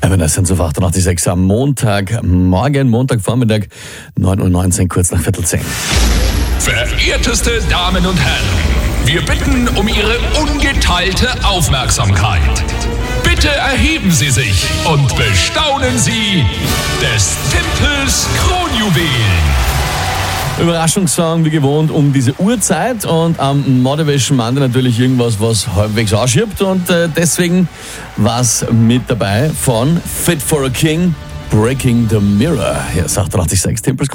Das sind so 886 am Montagmorgen, Montagvormittag, 9:19 Uhr, kurz nach 9:45. Verehrteste Damen und Herren, wir bitten um Ihre ungeteilte Aufmerksamkeit. Bitte erheben Sie sich und bestaunen Sie des Tempels Kronjuwelen. Überraschungssong wie gewohnt um diese Uhrzeit und am Motivation Monday natürlich irgendwas, was halbwegs ausschiebt und deswegen was mit dabei von Fit for a King, Breaking the Mirror. Hier ist 886 Tempels